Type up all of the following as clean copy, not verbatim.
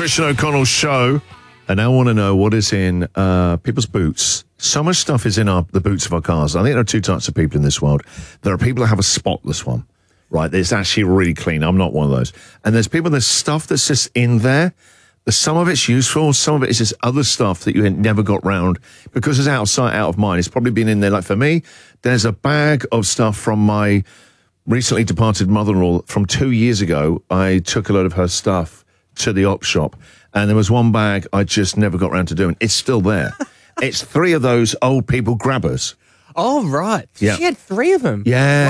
Christian O'Connell show. And I want to know what is in people's boots. So much stuff is in the boots of our cars. I think there are two types of people in this world. There are people that have a spotless one, right? It's actually really clean. I'm not one of those. And there's stuff that's just in there. Some of it's useful. Some of it is just other stuff that you never got round because it's out of sight, out of mind. It's probably been in there. Like for me, there's a bag of stuff from my recently departed mother-in-law from 2 years ago. I took a load of her stuff to the op shop, and there was one bag I just never got around to doing. It's still there. It's 3 of those old people grabbers. Oh, right. Yeah. She had 3 of them.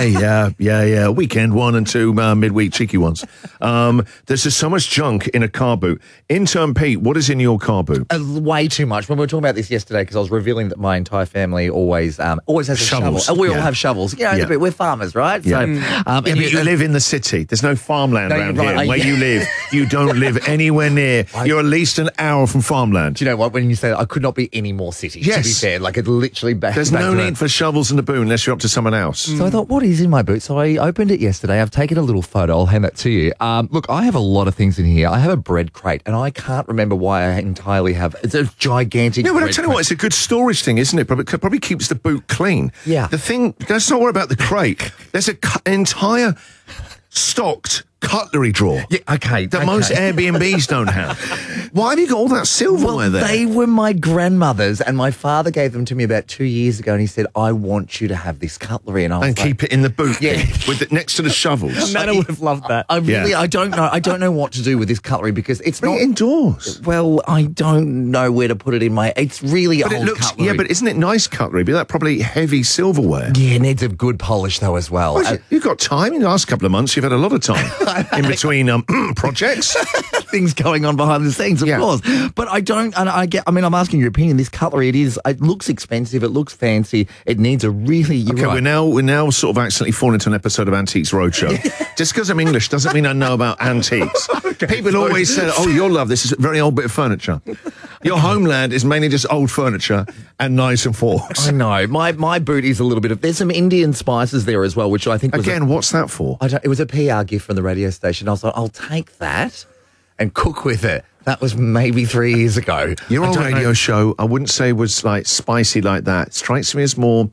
Yeah. Weekend one and 2 midweek cheeky ones. There's just so much junk in a car boot. Intern Pete, what is in your car boot? Way too much. When we were talking about this yesterday, because I was revealing that my entire family always has a Shovels. shovel. We all have shovels. We're farmers, right? Yeah. So, but you live in the city. There's no farmland around here. Where you live, you don't live anywhere near. You're at least an hour from farmland. Do you know what? When you say that, I could not be any more city, to be fair. Like, it literally There's no need for shovels in the boot unless you're up to someone else. So I thought, what is in my boot? So I opened it yesterday. I've taken a little photo. I'll hand that to you. Look, I have a lot of things in here. I have a bread crate, and I can't remember why I entirely have. It's a gigantic. No, but I tell you what, it's a good storage thing, isn't it? Probably keeps the boot clean. Yeah. The thing, let's not worry about the crate. There's an entire stocked cutlery drawer. Yeah, okay. That most Airbnbs don't have. Why have you got all that silverware there? They were my grandmother's, and my father gave them to me about 2 years ago, and he said, I want you to have this cutlery. And keep it in the boot, with it next to the shovels. Nana would have loved that. I don't know. I don't know what to do with this cutlery because it's Bring not it indoors. Well, I don't know where to put it in my. It's really But old it looks, cutlery. yeah, but isn't it nice cutlery? But that probably heavy silverware. Yeah, it needs a good polish though as well. You've got time. In the last couple of months, you've had a lot of time in between projects. Things going on behind the scenes, of course. But I don't, and I'm asking your opinion. This cutlery, it looks expensive, it looks fancy, it needs a really. We're now sort of accidentally falling into an episode of Antiques Roadshow. Just because I'm English doesn't mean I know about antiques. People always say, "Oh, you'll love this. It's a very old bit of furniture." Your homeland is mainly just old furniture and knives and forks. I know. My boot is a little bit of. There's some Indian spices there as well, which I think was what's that for? It was a PR gift from the radio station. I was like, I'll take that and cook with it. That was maybe 3 years ago. Your old radio show, I wouldn't say was like spicy like that. It strikes me as more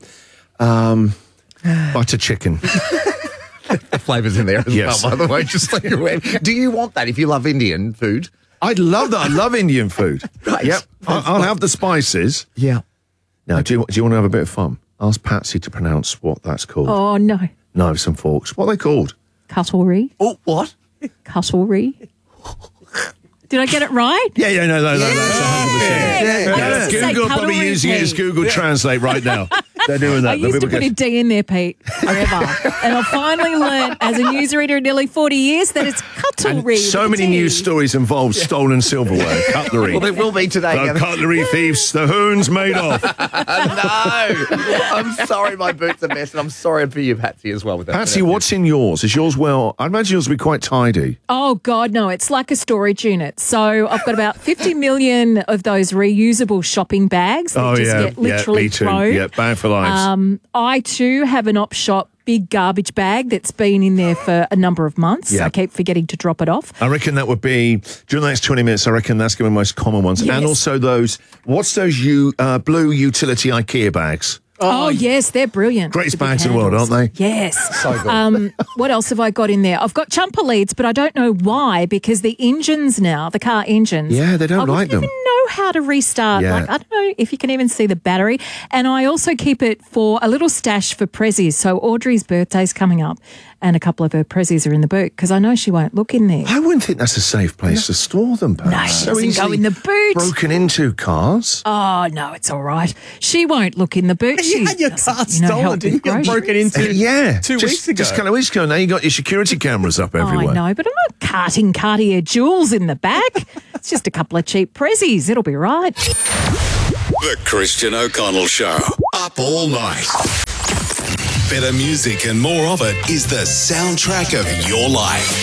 butter chicken. The flavours in there as well, by the way. Just like you're aware. Do you want that if you love Indian food? I'd love that. I love Indian food. Right. Yep. I'll have the spices. Yeah. Now, do you want to have a bit of fun? Ask Patsy to pronounce what that's called. Oh, no. Knives and forks. What are they called? Cutlery. Oh, what? Cutlery. Did I get it right? Yeah, no, that's 100%. Google probably using it as Google Translate right now. They're doing that. I used to put a D in there, Pete, forever. And I finally learned as a newsreader in nearly 40 years that it's cutlery. And so many news stories involve stolen silverware, cutlery. Well, there will be today. The cutlery thieves, the hoons made off. No. I'm sorry my boot's a mess, and I'm sorry for you, Patsy, as well. With that. Patsy, what's in yours? Is yours, I imagine yours will be quite tidy. Oh, God, no. It's like a storage unit. So I've got about 50 million of those reusable shopping bags that get literally thrown. Yeah, bag for lives. I, too, have an op shop big garbage bag that's been in there for a number of months. Yeah. I keep forgetting to drop it off. I reckon that would be, during the next 20 minutes, I reckon that's going to be the most common ones. Yes. And also what's those blue utility IKEA bags? Oh, yes, they're brilliant. Greatest bags in the world, aren't they? Yes. So good. What else have I got in there? I've got jumper leads, but I don't know why, because the engines now, the car engines. Yeah, they don't like them. I don't even know how to restart. Yeah. Like, I don't know if you can even see the battery. And I also keep it for a little stash for prezzies. So Audrey's birthday's coming up, and a couple of her prezzies are in the boot, because I know she won't look in there. I wouldn't think that's a safe place to store them, Pat. No, it doesn't go in the boot. Broken into cars. Oh, no, it's all right. She won't look in the boot. You had your car stolen, didn't you? Get broken into 2 weeks ago. Just a couple of weeks ago. Now you got your security cameras up everywhere. I know, but I'm not carting Cartier jewels in the back. It's just a couple of cheap prezzies. It'll be right. The Christian O'Connell Show. Up all night. Better music and more of it is the soundtrack of your life.